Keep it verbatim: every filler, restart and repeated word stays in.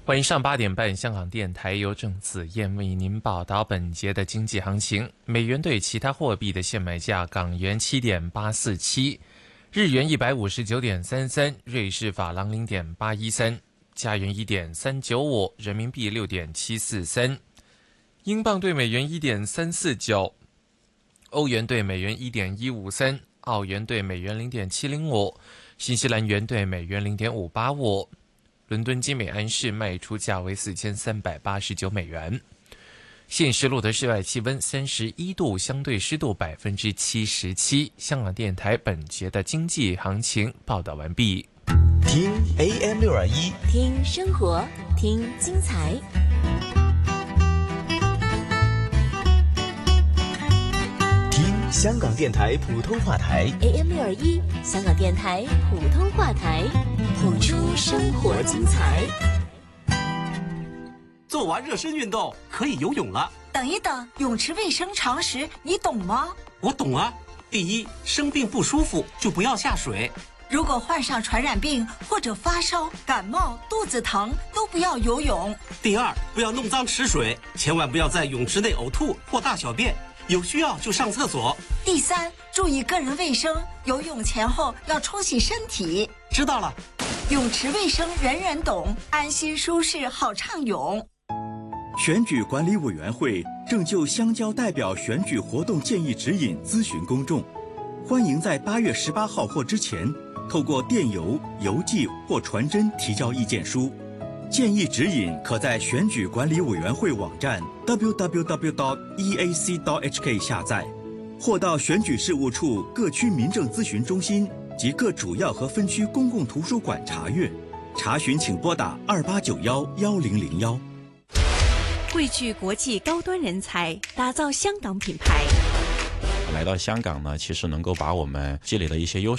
晚上八点半，香港电台由郑子燕为您报道本节的经济行情。美元对其他货币的现买价：港元七点八四七，日元一百五十九点三三，瑞士法郎零点八一三，加元一点三九五，人民币六点七四三，英镑对美元一点三四九，欧元对美元一点一五三，澳元对美元零点七零五，新西兰元对美元零点五八五。伦敦金美安市卖出价为四千三百八十九美元。现时录的室外气温三十一度，相对湿度百分之七十七。香港电台本节的经济行情报道完毕。 听 A M 六二一， 听生活，听精彩。 听香港电台普通话台 A M 六二一，香港电台普通话台，谱出生活精彩。 做完热身运动可以游泳了。 等一等，泳池卫生常识你懂吗？ 我懂啊。第一，生病不舒服就不要下水。 如果患上传染病或者发烧、感冒、肚子疼，都不要游泳。 第二，不要弄脏池水，千万不要在泳池内呕吐或大小便，有需要就上厕所。 第三，注意个人卫生，游泳前后要冲洗身体。 知道了。 泳池卫生人人懂，安心舒适好畅泳。 选举管理委员会正就乡郊代表选举活动建议指引咨询公众，欢迎在八月十八号或之前透过电邮、邮寄或传真提交意见书。建议指引可在选举管理委员会网站 double-u double-u double-u 点 e a c 点 h k 下载，或到选举事务处各区民政咨询中心及各主要和分区公共图书馆查阅。查询请拨打二八九幺幺零零幺。 汇聚国际高端人才，打造香港品牌。 来到香港呢，其实能够把我们积累的一些优势